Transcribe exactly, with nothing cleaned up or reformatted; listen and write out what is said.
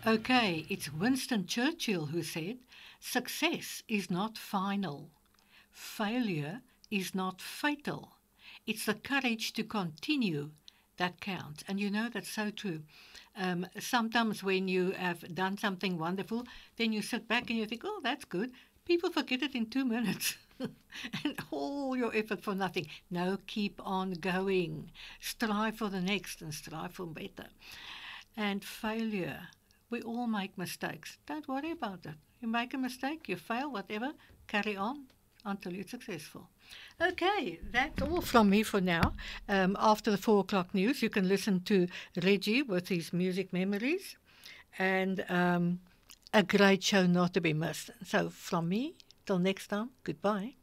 Okay, it's Winston Churchill who said, success is not final. Failure is not fatal. It's the courage to continue that counts. And you know, that's so true. Um, sometimes when you have done something wonderful, then you sit back and you think, oh, that's good. People forget it in two minutes. And all your effort for nothing. No, keep on going. Strive for the next and strive for better. And failure. We all make mistakes. Don't worry about it. You make a mistake, you fail, whatever, carry on until you're successful. Okay, that's all from me for now. Um, after the four o'clock news, you can listen to Reggie with his music memories, and um, a great show not to be missed. So from me, till next time, goodbye.